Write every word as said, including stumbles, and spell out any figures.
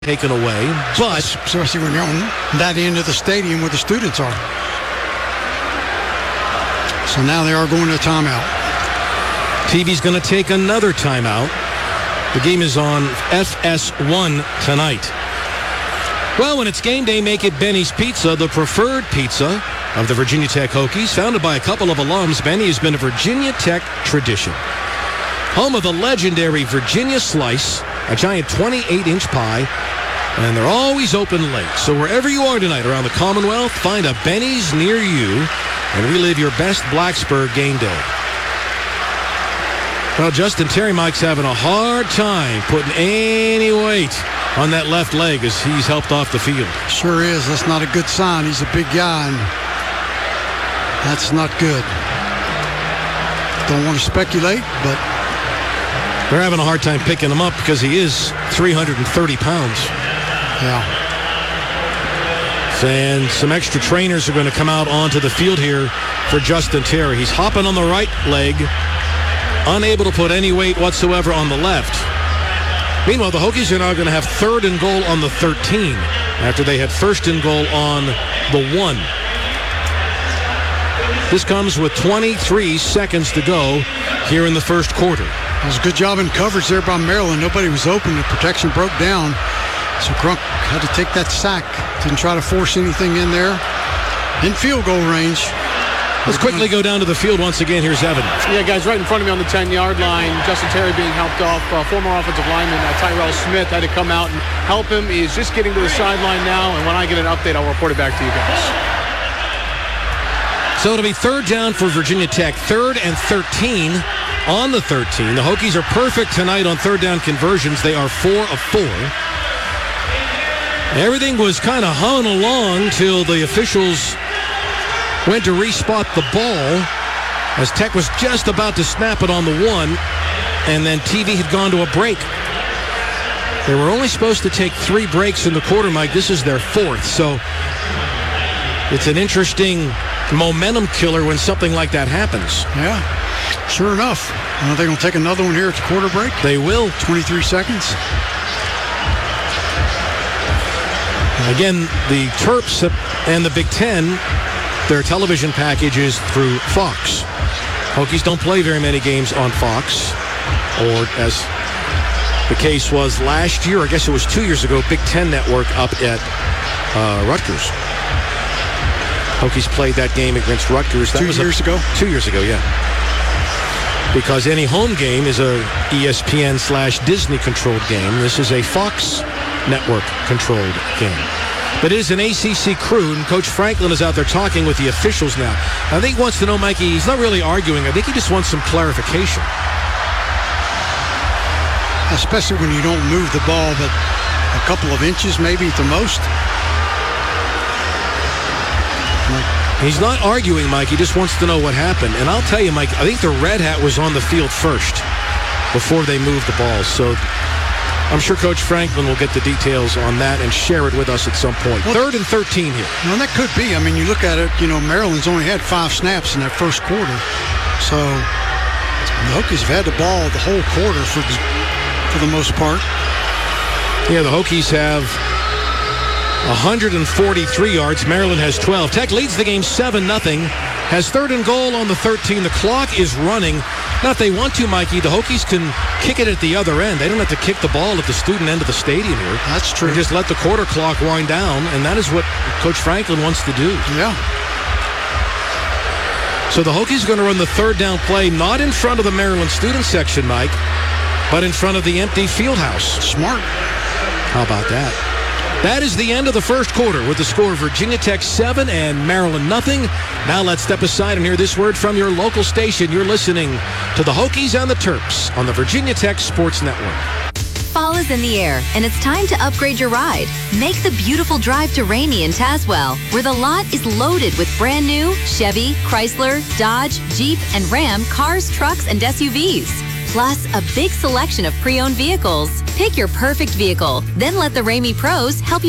taken away, but especially when you're on that end of the stadium where the students are. So now they are going to a timeout. T V's going to take another timeout. The game is on F S one tonight. Well, when it's game day, make it Benny's Pizza, the preferred pizza of the Virginia Tech Hokies. Founded by a couple of alums, Benny has been a Virginia Tech tradition. Home of the legendary Virginia Slice, a giant twenty-eight inch pie, and they're always open late. So wherever you are tonight around the Commonwealth, find a Benny's near you and relive your best Blacksburg game day. Well, Justin Terry Mike's having a hard time putting any weight on that left leg as he's helped off the field. Sure is. That's not a good sign. He's a big guy, and that's not good. Don't want to speculate, but they're having a hard time picking him up because he is three hundred thirty pounds. Yeah. And some extra trainers are going to come out onto the field here for Justin Terry. He's hopping on the right leg, unable to put any weight whatsoever on the left. Meanwhile, the Hokies are now going to have third and goal on the thirteen after they had first and goal on the one. This comes with twenty-three seconds to go here in the first quarter. It was a good job in coverage there by Maryland. Nobody was open. The protection broke down. So Crunk had to take that sack. Didn't try to force anything in there. In field goal range. Let's quickly go down to the field once again. Here's Evan. Yeah, guys, right in front of me on the ten-yard line. Justin Terry being helped off. Uh, former offensive lineman uh, Tyrell Smith had to come out and help him. He's just getting to the sideline now, and when I get an update, I'll report it back to you guys. So it'll be third down for Virginia Tech. Third and thirteen on the thirteen. The Hokies are perfect tonight on third down conversions. They are four of four. Everything was kind of humming along till the officials went to respot the ball as Tech was just about to snap it on the one, and then T V had gone to a break. They were only supposed to take three breaks in the quarter, Mike. This is their fourth, so it's an interesting momentum killer when something like that happens. Yeah, sure enough. Are they going to take another one here at the quarter break? They will. twenty-three seconds. Again, the Terps and the Big Ten, their television package is through Fox. Hokies don't play very many games on Fox, or as the case was last year, I guess it was two years ago, Big Ten Network up at uh, Rutgers. Hokies played that game against Rutgers. That two was years a, ago? Two years ago, yeah. Because any home game is a E S P N slash Disney controlled game. This is a Fox Network controlled game. But it is an A C C crew, and Coach Franklin is out there talking with the officials now. I think he wants to know, Mikey, he's not really arguing. I think he just wants some clarification. Especially when you don't move the ball but a couple of inches maybe at the most. He's not arguing, Mike. He just wants to know what happened. And I'll tell you, Mike, I think the Red Hat was on the field first before they moved the ball. So I'm sure Coach Franklin will get the details on that and share it with us at some point. Well, third and thirteen here. No, that could be. I mean, you look at it, you know, Maryland's only had five snaps in that first quarter. So the Hokies have had the ball the whole quarter for the, for the most part. Yeah, the Hokies have one hundred forty-three yards. Maryland has twelve. Tech leads the game seven nothing. Has third and goal on the thirteen. The clock is running. Now, if they want to, Mikey, the Hokies can kick it at the other end. They don't have to kick the ball at the student end of the stadium here. That's true. They just let the quarter clock wind down, and that is what Coach Franklin wants to do. Yeah. So the Hokies are going to run the third down play, not in front of the Maryland student section, Mike, but in front of the empty field house. Smart. How about that? That is the end of the first quarter with the score Virginia Tech seven and Maryland nothing. Now let's step aside and hear this word from your local station. You're listening to the Hokies and the Terps on the Virginia Tech Sports Network. Fall is in the air, and it's time to upgrade your ride. Make the beautiful drive to Ramey in Tazewell, where the lot is loaded with brand new Chevy, Chrysler, Dodge, Jeep, and Ram cars, trucks, and S U Vs. Plus, a big selection of pre-owned vehicles. Pick your perfect vehicle, then let the Ramey pros help you